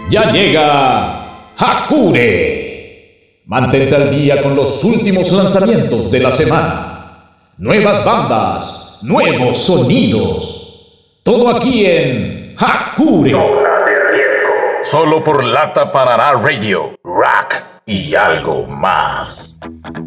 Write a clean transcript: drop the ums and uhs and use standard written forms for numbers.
Ya llega Hakure. Mantente al día con los últimos lanzamientos de la semana. Nuevas bandas, nuevos sonidos. Todo aquí en Hakure. Zona de riesgo. Solo por Lata Parará Radio, Rock y algo más.